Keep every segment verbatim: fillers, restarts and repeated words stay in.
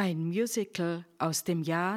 Ein Musical aus dem Jahr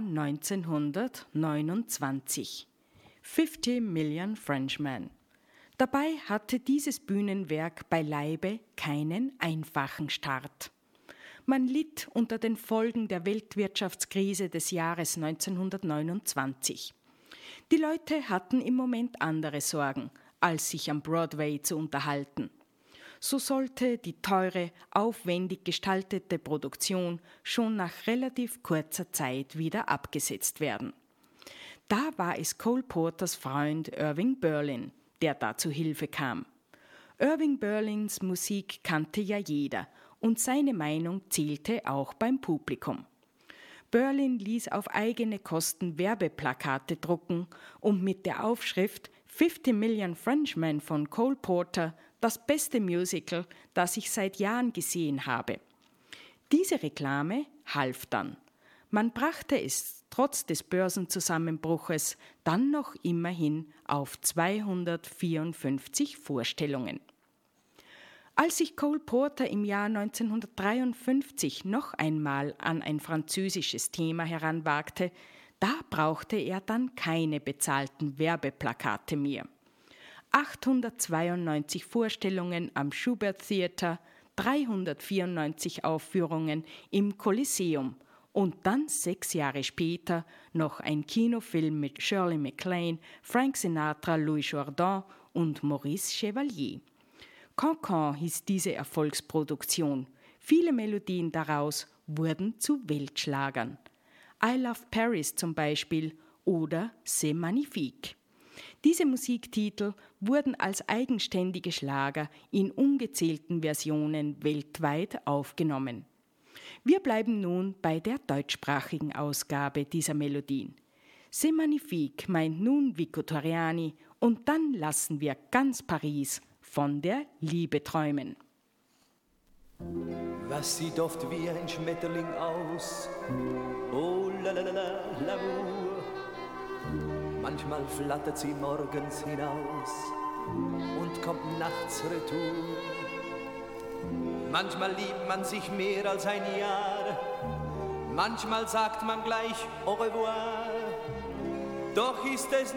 neunzehnhundertneunundzwanzig. fifty Million Frenchmen. Dabei hatte dieses Bühnenwerk beileibe keinen einfachen Start. Man litt unter den Folgen der Weltwirtschaftskrise des Jahres neunzehnhundertneunundzwanzig. Die Leute hatten im Moment andere Sorgen, als sich am Broadway zu unterhalten. So sollte die teure, aufwendig gestaltete Produktion schon nach relativ kurzer Zeit wieder abgesetzt werden. Da war es Cole Porters Freund Irving Berlin, der da zu Hilfe kam. Irving Berlins Musik kannte ja jeder und seine Meinung zählte auch beim Publikum. Berlin ließ auf eigene Kosten Werbeplakate drucken und mit der Aufschrift fifty Million Frenchmen von Cole Porter das beste Musical, das ich seit Jahren gesehen habe. Diese Reklame half dann. Man brachte es trotz des Börsenzusammenbruches dann noch immerhin auf zweihundertvierundfünfzig Vorstellungen. Als sich Cole Porter im Jahr neunzehnhundertdreiundfünfzig noch einmal an ein französisches Thema heranwagte, da brauchte er dann keine bezahlten Werbeplakate mehr. achthundertzweiundneunzig Vorstellungen am Schubert Theater, dreihundertvierundneunzig Aufführungen im Kolosseum und dann sechs Jahre später noch ein Kinofilm mit Shirley MacLaine, Frank Sinatra, Louis Jourdan und Maurice Chevalier. Cancan hieß diese Erfolgsproduktion. Viele Melodien daraus wurden zu Weltschlagern. I Love Paris zum Beispiel oder C'est magnifique. Diese Musiktitel wurden als eigenständige Schlager in ungezählten Versionen weltweit aufgenommen. Wir bleiben nun bei der deutschsprachigen Ausgabe dieser Melodien. C'est magnifique meint nun Vico Torriani und dann lassen wir ganz Paris von der Liebe träumen. Was sieht oft wie ein Schmetterling aus, oh la la la la l'amour. Manchmal flattert sie morgens hinaus und kommt nachts retour. Manchmal liebt man sich mehr als ein Jahr, manchmal sagt man gleich au revoir. Doch ist es